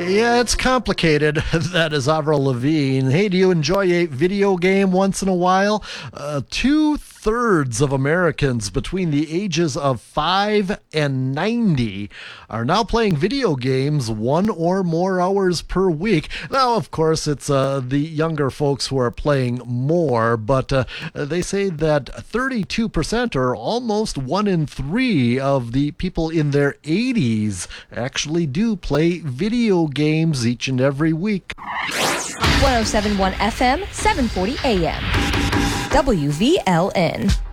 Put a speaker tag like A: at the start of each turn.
A: Yeah, it's complicated. That is Avril Lavigne. Hey, do you enjoy a video game once in a while? Two-thirds of Americans between the ages of 5 and 90 are now playing video games 1 or more hours per week. Now, of course, it's the younger folks who are playing more, but they say that 32%, or almost 1 in 3 of the people in their 80s, actually do play video games each and every week.
B: 1071 FM, 740 AM. WVLN.